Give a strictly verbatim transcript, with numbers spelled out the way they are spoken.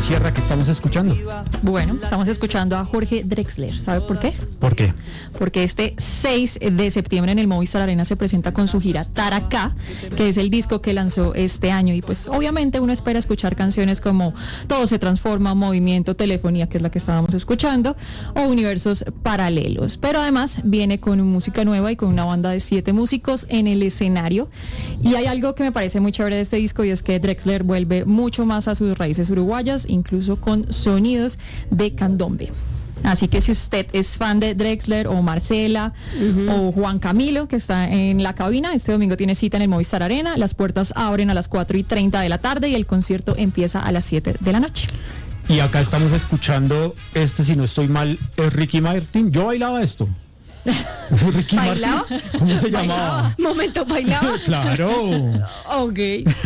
Sierra, ¿qué estamos escuchando? Bueno, estamos escuchando a Jorge Drexler. ¿Sabe por qué? ¿Por qué? Porque este seis de septiembre en el Movistar Arena se presenta con su gira Taracá, que es el disco que lanzó este año. Y pues obviamente uno espera escuchar canciones como Todo se transforma, Movimiento, Telefonía, que es la que estábamos escuchando, o Universos Paralelos. Pero además viene con música nueva y con una banda de siete músicos en el escenario. Y hay algo que me parece muy chévere de este disco, y es que Drexler vuelve mucho más a sus raíces uruguayas, incluso con sonidos de candombe. Así que si usted es fan de Drexler o Marcela uh-huh. o Juan Camilo, que está en la cabina, este domingo tiene cita en el Movistar Arena. Las puertas abren a las cuatro y treinta de la tarde y el concierto empieza a las siete de la noche. Y acá estamos escuchando, este, si no estoy mal, es Ricky Martin. Yo bailaba esto. Ricky ¿Bailaba? Martin, ¿cómo se llamaba? ¿Bailaba? Momento, bailaba. Claro. Ok.